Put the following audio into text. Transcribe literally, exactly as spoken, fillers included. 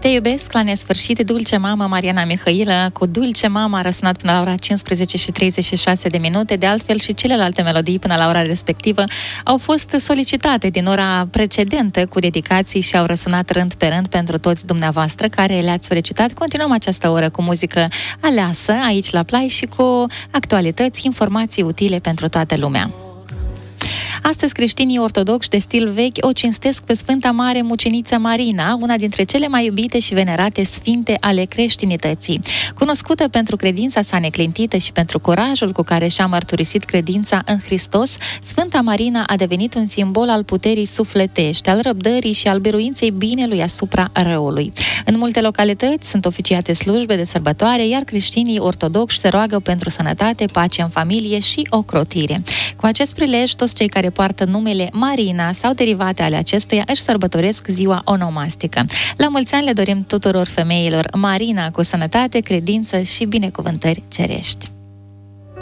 Te iubesc la nesfârșit, Dulce Mamă, Mariana Mihailă, cu Dulce Mamă a răsunat până la ora cincisprezece și treizeci și șase de minute, de altfel și celelalte melodii până la ora respectivă au fost solicitate din ora precedentă cu dedicații și au răsunat rând pe rând pentru toți dumneavoastră care le-ați solicitat. Continuăm această oră cu muzică aleasă aici la Play și cu actualități, informații utile pentru toată lumea. Astăzi, creștinii ortodoxi de stil vechi o cinstesc pe Sfânta Mare Muceniță Marina, una dintre cele mai iubite și venerate sfinte ale creștinității. Cunoscută pentru credința sa neclintită și pentru curajul cu care și-a mărturisit credința în Hristos, Sfânta Marina a devenit un simbol al puterii sufletești, al răbdării și al biruinței binelui asupra răului. În multe localități sunt oficiate slujbe de sărbătoare, iar creștinii ortodoxi se roagă pentru sănătate, pace în familie și ocrotire. Cu acest prilej, toți cei care poartă numele Marina sau derivate ale acestuia își sărbătoresc ziua onomastică. La mulți ani le dorim tuturor femeilor Marina cu sănătate, credință și binecuvântări cerești.